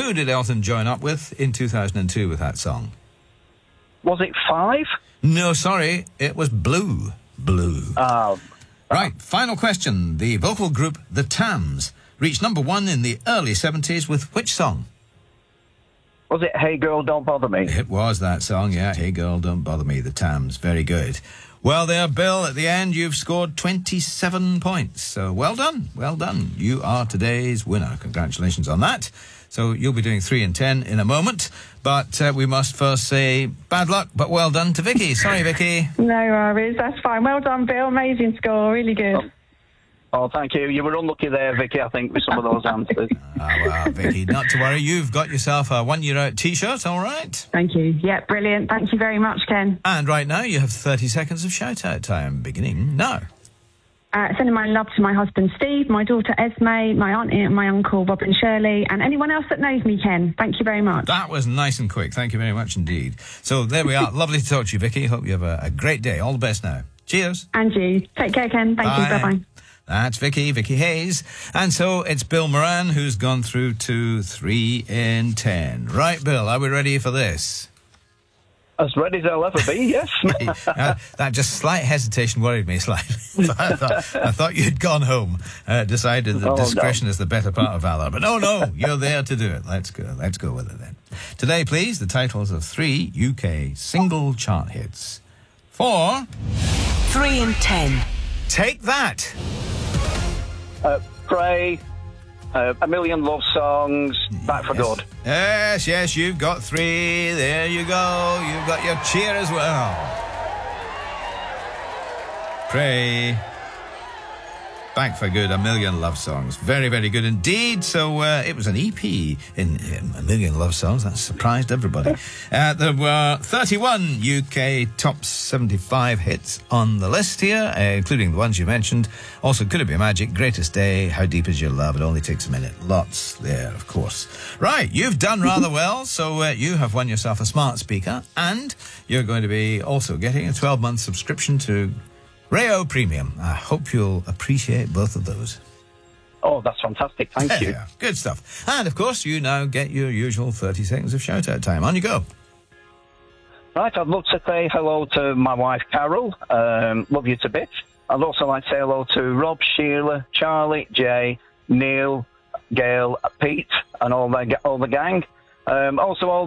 Who did Elton join up with in 2002 with that song? Was it 5? No, sorry, it was Blue. Blue. Right, final question. The vocal group The Tams reached number 1 in the early 70s with which song? Was it Hey Girl, Don't Bother Me? It was that song, yeah. Hey Girl, Don't Bother Me, The Tams. Very good. Well there, Bill, at the end you've scored 27 points. So well done, well done. You are today's winner. Congratulations on that. So you'll be doing 3 and 10 in a moment. But we must first say bad luck, but well done to Vicky. Sorry, Vicky. No worries, that's fine. Well done, Bill. Amazing score, really good. Oh, thank you. You were unlucky there, Vicky, I think, with some of those answers. Well, Vicky, not to worry. You've got yourself a 1 Year Out T-shirt, all right? Thank you. Yeah, brilliant. Thank you very much, Ken. And right now you have 30 seconds of shout-out time, beginning now. Sending my love to my husband, Steve, my daughter, Esme, my auntie and my uncle, Bob and Shirley, and anyone else that knows me, Ken. Thank you very much. That was nice and quick. Thank you very much indeed. So there we are. Lovely to talk to you, Vicky. Hope you have a great day. All the best now. Cheers. And you. Take care, Ken. Thank you. Bye-bye. That's Vicky Hayes. And so it's Bill Moran who's gone through to 3 in 10. Right, Bill, are we ready for this? As ready as I'll ever be, yes. That just slight hesitation worried me slightly. I thought you'd gone home, decided that discretion is the better part of valor. But no, you're there to do it. Let's go with it then. Today, please, the titles of 3 UK single chart hits. For 3 in 10. Take That. Pray, A Million Love Songs, Back for Good. Yes, you've got 3. There you go. You've got your cheer as well. Pray, Back for Good, A Million Love Songs. Very, very good indeed. So it was an EP in A Million Love Songs. That surprised everybody. There were 31 UK top 75 hits on the list here, including the ones you mentioned. Also, Could It Be Magic, Greatest Day, How Deep Is Your Love, It Only Takes a Minute. Lots there, of course. Right, you've done rather well. So you have won yourself a smart speaker, and you're going to be also getting a 12-month subscription to Rayo Premium. I hope you'll appreciate both of those. Oh, that's fantastic. Thank you. Good stuff. And, of course, you now get your usual 30 seconds of shout-out time. On you go. Right, I'd love to say hello to my wife, Carol. Love you to bits. I'd also like to say hello to Rob, Sheila, Charlie, Jay, Neil, Gail, Pete, and all the gang. Also, all